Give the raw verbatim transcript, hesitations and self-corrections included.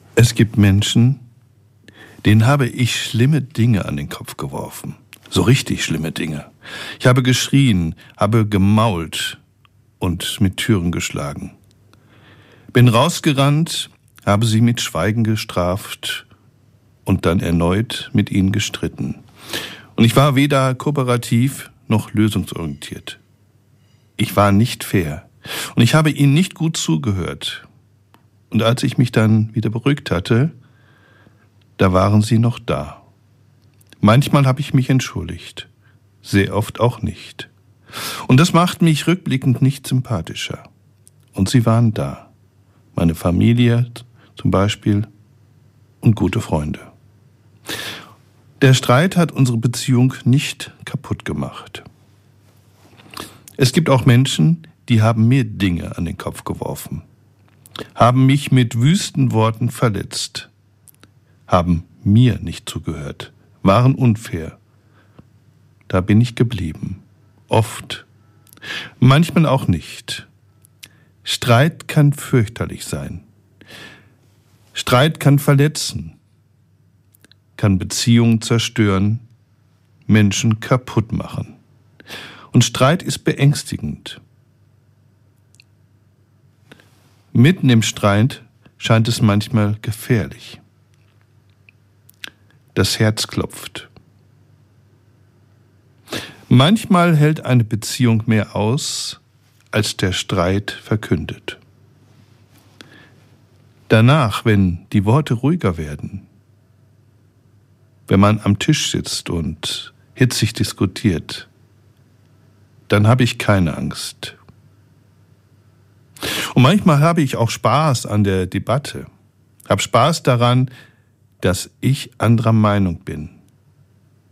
Es gibt Menschen, denen habe ich schlimme Dinge an den Kopf geworfen. So richtig schlimme Dinge. Ich habe geschrien, habe gemault und mit Türen geschlagen. Bin rausgerannt, habe sie mit Schweigen gestraft und dann erneut mit ihnen gestritten. Und ich war weder kooperativ noch lösungsorientiert. Ich war nicht fair und ich habe ihnen nicht gut zugehört. Und als ich mich dann wieder beruhigt hatte, da waren sie noch da. Manchmal habe ich mich entschuldigt, sehr oft auch nicht. Und das macht mich rückblickend nicht sympathischer. Und sie waren da, meine Familie zum Beispiel und gute Freunde. Der Streit hat unsere Beziehung nicht kaputt gemacht. Es gibt auch Menschen, die haben mir Dinge an den Kopf geworfen, haben mich mit wüsten Worten verletzt, haben mir nicht zugehört, waren unfair. Da bin ich geblieben. Oft. Manchmal auch nicht. Streit kann fürchterlich sein. Streit kann verletzen, kann Beziehungen zerstören, Menschen kaputt machen. Und Streit ist beängstigend. Mitten im Streit scheint es manchmal gefährlich. Das Herz klopft. Manchmal hält eine Beziehung mehr aus, als der Streit verkündet. Danach, wenn die Worte ruhiger werden, wenn man am Tisch sitzt und hitzig diskutiert, dann habe ich keine Angst. Und manchmal habe ich auch Spaß an der Debatte, habe Spaß daran, dass ich anderer Meinung bin.